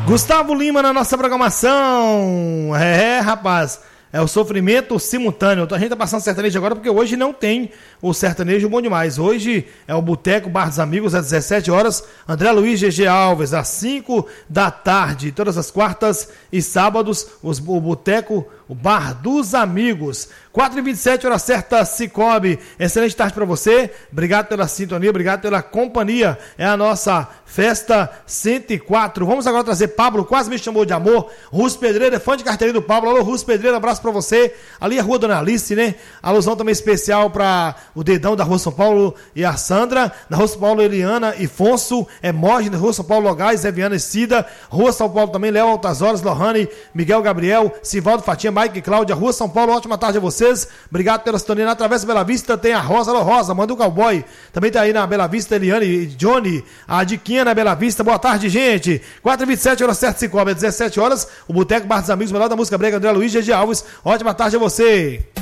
Gustavo Lima na nossa programação. Rapaz, é o sofrimento simultâneo. A gente tá passando sertanejo agora porque hoje não tem o sertanejo bom demais. Hoje é o Boteco Bar dos Amigos às 17 horas. André Luiz GG Alves às 5 da tarde. Todas as quartas e sábados, o Boteco, o Bar dos Amigos. 4h27, hora certa, Cicobi. Excelente tarde para você. Obrigado pela sintonia, obrigado pela companhia. É a nossa Festa 104. Vamos agora trazer Pablo, quase me chamou de amor. Russo Pedreira, fã de carteirinha do Pablo. Alô, Russo Pedreira, abraço para você. Ali é a Rua Dona Alice, né? Alusão também especial para o Dedão da Rua São Paulo e a Sandra. Da Rua São Paulo, Eliana e Fonso. Mógena, Rua São Paulo, Logais, Eviana e Cida. Rua São Paulo também, Léo Altas Horas, Lohane, Miguel Gabriel, Sivaldo Fatinha, Mike e Cláudia. Rua São Paulo, ótima tarde a vocês. Obrigado pela sintonia. Na Travessa Bela Vista tem a Rosa. Alô, Rosa, manda um cowboy. Também tá aí na Bela Vista, Eliane e Johnny. A Diquinha na Bela Vista. Boa tarde, gente. 4h27, hora certa, Cicobi. 17 horas, o Boteco Bar dos Amigos, melhor da música brega, André Luiz GG Alves. Ótima tarde a você.